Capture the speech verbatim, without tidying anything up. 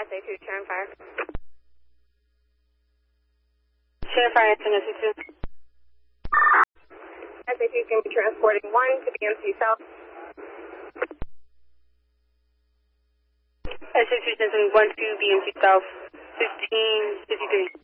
S A two, Sharon Fire. Sharon Fire, S A two. S A two is going to be transporting one to B M C South. S A two sending one to B M C South, fifteen fifty-three.